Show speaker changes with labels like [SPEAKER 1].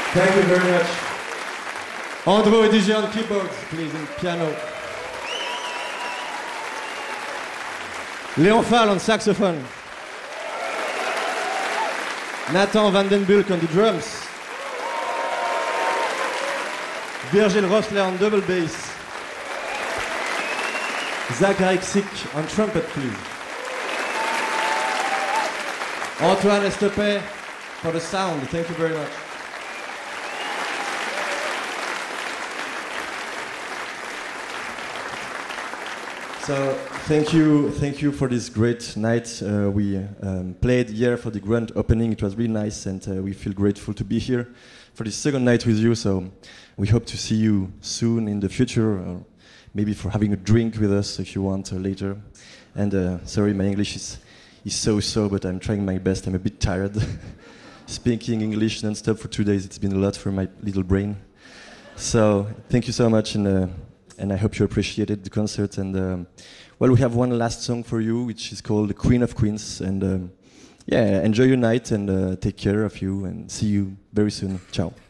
[SPEAKER 1] Thank you very much. Andrew DJ on keyboards, please, and piano. Léon Fall on saxophone. Nathan Vandenbulk on the drums. Virgil Rossler on double bass. Zachary Xick on trumpet, please. Antoine Estepé for the sound. Thank you very much. So thank you for this great night. We played here for the grand opening. It was really nice, and we feel grateful to be here for this second night with you. So we hope to see you soon in the future, or maybe for having a drink with us if you want later. And sorry, my English is so, but I'm trying my best. I'm a bit tired. Speaking English non-stop for 2 days, it's been a lot for my little brain. So thank you so much, and I hope you appreciated the concert. And well, we have one last song for you, which is called "The Queen of Queens." And yeah, enjoy your night and take care of you, and see you very soon. Ciao.